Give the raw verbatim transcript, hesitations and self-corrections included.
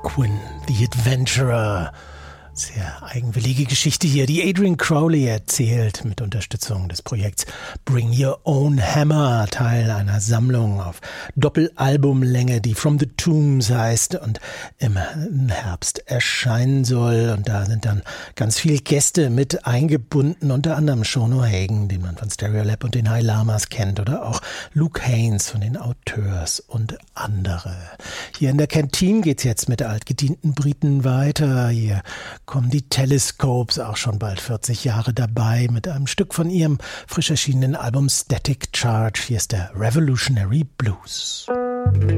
Quinn, The Adventurer. Sehr eigenwillige Geschichte hier, die Adrian Crowley erzählt mit Unterstützung des Projekts Bring Your Own Hammer, Teil einer Sammlung auf Doppelalbumlänge, die From the Tombs heißt und im Herbst erscheinen soll. Und da sind dann ganz viele Gäste mit eingebunden, unter anderem Sean O'Hagan, den man von Stereolab und den High Lamas kennt, oder auch Luke Haynes von den Auteurs und andere. Hier in der Canteen geht's jetzt mit altgedienten Briten weiter. Hier kommen die Telescopes, auch schon bald vierzig Jahre dabei, mit einem Stück von ihrem frisch erschienenen Album Static Charge. Hier ist der Revolutionary Blues.